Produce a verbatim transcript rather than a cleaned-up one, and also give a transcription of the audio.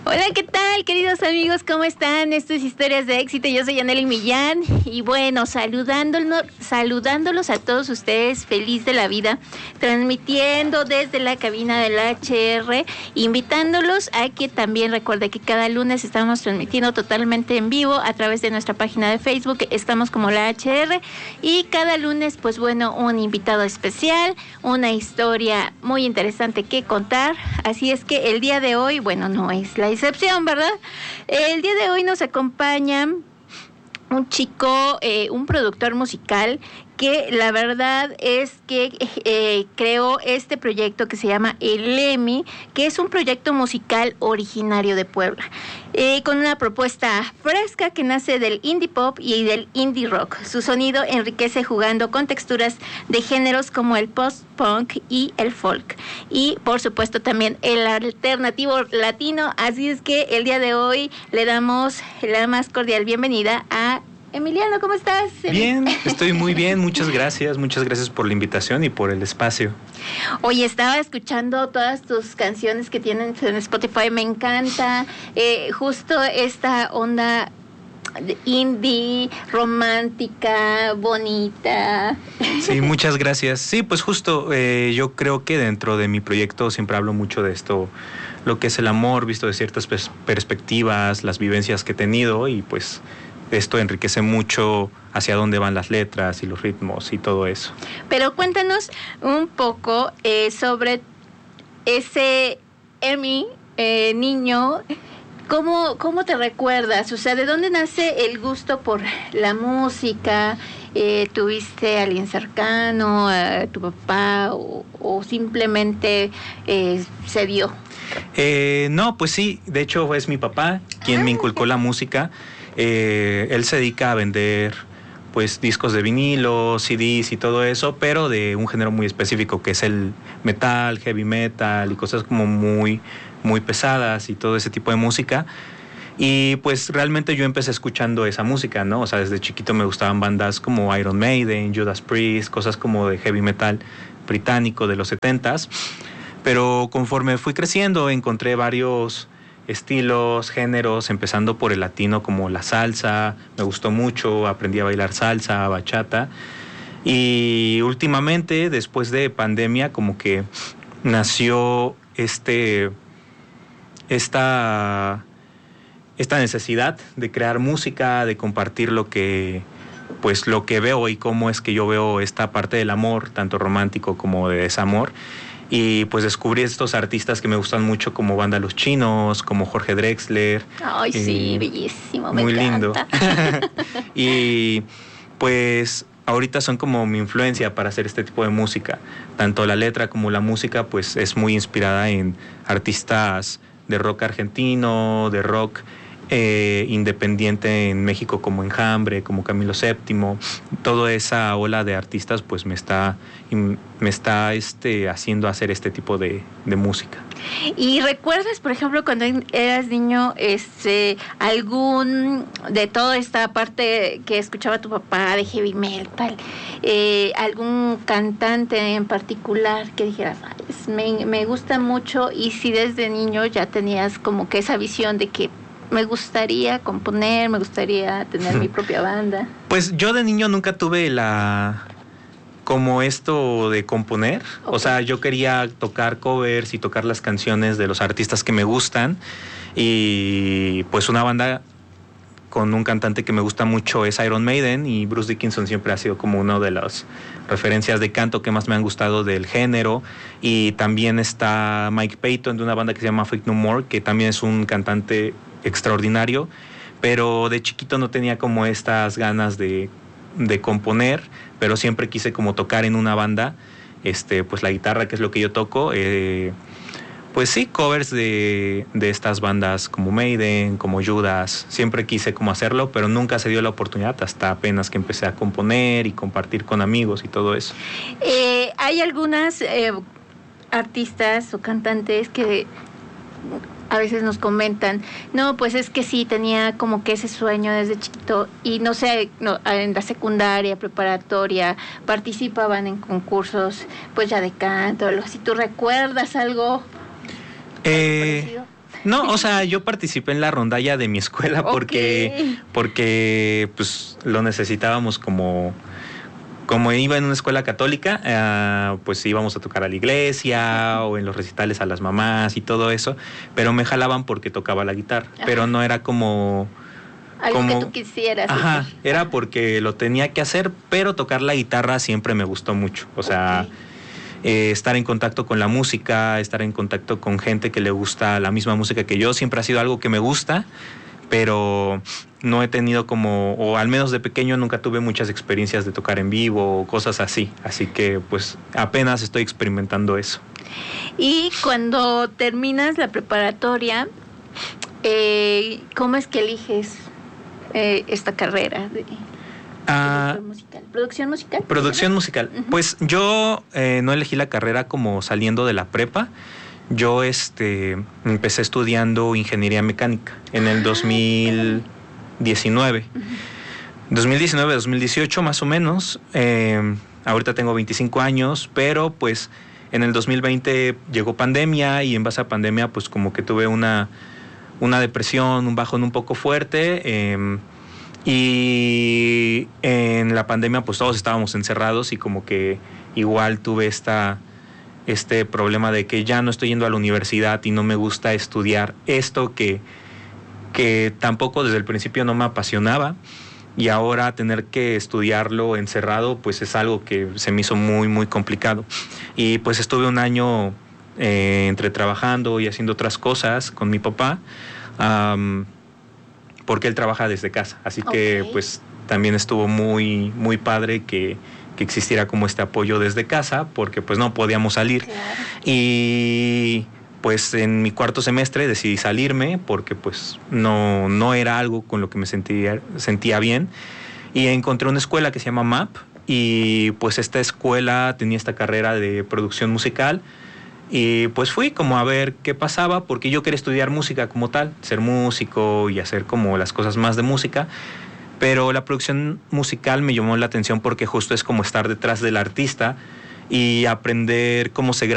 Hola, ¿qué tal, queridos amigos? ¿Cómo están? Esto es Historias de Éxito. Yo soy Anely Millán y bueno, saludándolos, saludándolos a todos ustedes, feliz de la vida, transmitiendo desde la cabina del H R, invitándolos a que también recuerde que cada lunes estamos transmitiendo totalmente en vivo a través de nuestra página de Facebook, estamos como la H R, y cada lunes, pues bueno, un invitado especial, una historia muy interesante que contar. Así es que el día de hoy, bueno, no es la excepción, ¿verdad? El día de hoy nos acompaña un chico, eh, un productor musical que la verdad es que eh, creó este proyecto que se llama El Emi, que es un proyecto musical originario de Puebla, eh, con una propuesta fresca que nace del indie pop y del indie rock. Su sonido enriquece jugando con texturas de géneros como el post-punk y el folk, y por supuesto también el alternativo latino. Así es que el día de hoy le damos la más cordial bienvenida a Emiliano. ¿Cómo estás? Bien, estoy muy bien, muchas gracias, muchas gracias por la invitación y por el espacio. Oye, estaba escuchando todas tus canciones que tienen en Spotify, me encanta, eh, justo esta onda indie, romántica, bonita. Sí, muchas gracias. Sí, pues justo eh, yo creo que dentro de mi proyecto siempre hablo mucho de esto, lo que es el amor, visto de ciertas pers- perspectivas, las vivencias que he tenido, y pues esto enriquece mucho hacia dónde van las letras y los ritmos y todo eso. Pero cuéntanos un poco eh, sobre ese Emi, eh, niño. ¿Cómo, ¿Cómo te recuerdas? O sea, ¿de dónde nace el gusto por la música? Eh, ¿Tuviste a alguien cercano, a tu papá, o, o simplemente eh, se dio? Eh, no, pues sí, de hecho es mi papá quien ah, me inculcó la música. Eh, él se dedica a vender pues discos de vinilo, C Ds y todo eso, pero de un género muy específico que es el metal, heavy metal y cosas como muy, muy pesadas y todo ese tipo de música. Y pues realmente yo empecé escuchando esa música, ¿no? O sea, desde chiquito me gustaban bandas como Iron Maiden, Judas Priest, cosas como de heavy metal británico de los setentas. Pero conforme fui creciendo encontré varios estilos, géneros, empezando por el latino como la salsa, me gustó mucho, aprendí a bailar salsa, bachata, y últimamente, después de pandemia, como que nació este, esta, esta necesidad de crear música, de compartir lo que, pues, lo que veo y cómo es que yo veo esta parte del amor, tanto romántico como de desamor. Y pues descubrí estos artistas que me gustan mucho, como Banda Los Chinos, como Jorge Drexler. Ay, eh, sí, bellísimo, muy me lindo. encanta. Y pues ahorita son como mi influencia para hacer este tipo de música. Tanto la letra como la música pues es muy inspirada en artistas de rock argentino, de rock eh, independiente en México, como Enjambre, como Camilo Séptimo. Toda esa ola de artistas pues me está me está este haciendo hacer este tipo de, de música. ¿Y recuerdas, por ejemplo, cuando eras niño, este algún de toda esta parte que escuchaba tu papá de heavy metal, eh, algún cantante en particular que dijeras, ay, me, me gusta mucho, y si desde niño ya tenías como que esa visión de que me gustaría componer, me gustaría tener mi propia banda? Pues yo de niño nunca tuve la como esto de componer, okay. O sea, yo quería tocar covers y tocar las canciones de los artistas que me gustan, y pues una banda con un cantante que me gusta mucho es Iron Maiden, y Bruce Dickinson siempre ha sido como una de las referencias de canto que más me han gustado del género. Y también está Mike Patton de una banda que se llama Faith No More, que también es un cantante extraordinario, pero de chiquito no tenía como estas ganas de, de componer, pero siempre quise como tocar en una banda, este, pues la guitarra, que es lo que yo toco, eh, pues sí, covers de, de estas bandas como Maiden, como Judas. Siempre quise como hacerlo, pero nunca se dio la oportunidad hasta apenas que empecé a componer y compartir con amigos y todo eso. Eh, hay algunas eh, artistas o cantantes que a veces nos comentan, no, pues es que sí, tenía como que ese sueño desde chiquito, y no sé, no, en la secundaria, preparatoria, participaban en concursos, pues ya de canto, algo así. ¿Tú recuerdas algo? Eh, No, o sea, yo participé en la rondalla de mi escuela porque, okay. porque pues lo necesitábamos como... Como iba en una escuela católica, eh, pues íbamos a tocar a la iglesia o en los recitales a las mamás y todo eso, pero me jalaban porque tocaba la guitarra, ajá. Pero no era como... Algo como, que tú quisieras. Ajá, hacer. Era porque lo tenía que hacer, pero tocar la guitarra siempre me gustó mucho, o sea... Okay. Eh, estar en contacto con la música, estar en contacto con gente que le gusta la misma música que yo, siempre ha sido algo que me gusta, pero no he tenido como, o al menos de pequeño nunca tuve muchas experiencias de tocar en vivo o cosas así, así que pues apenas estoy experimentando eso. Y cuando terminas la preparatoria, eh, ¿cómo es que eliges eh, esta carrera de... Uh, musical. ¿Producción musical? Producción musical. Uh-huh. Pues yo eh, no elegí la carrera como saliendo de la prepa. Yo este, empecé estudiando ingeniería mecánica en el dos mil diecinueve. Uh-huh. dos mil diecinueve, dos mil dieciocho más o menos. Eh, ahorita tengo veinticinco años, pero pues en el dos mil veinte llegó pandemia y en base a pandemia pues como que tuve una, una depresión, un bajón un poco fuerte. Eh, Y en la pandemia pues todos estábamos encerrados y como que igual tuve esta, este problema de que ya no estoy yendo a la universidad y no me gusta estudiar esto que, que tampoco desde el principio no me apasionaba, y ahora tener que estudiarlo encerrado pues es algo que se me hizo muy muy complicado. Y pues estuve un año eh, entre trabajando y haciendo otras cosas con mi papá, um, porque él trabaja desde casa, así que okay. Pues también estuvo muy muy padre que, que existiera como este apoyo desde casa, porque pues no podíamos salir. Claro. Y pues en mi cuarto semestre decidí salirme porque pues no, no era algo con lo que me sentía, sentía bien, y encontré una escuela que se llama M A P, y pues esta escuela tenía esta carrera de producción musical. Y pues fui como a ver qué pasaba, porque yo quería estudiar música como tal, ser músico y hacer como las cosas más de música, pero la producción musical me llamó la atención porque justo es como estar detrás del artista y aprender cómo se graba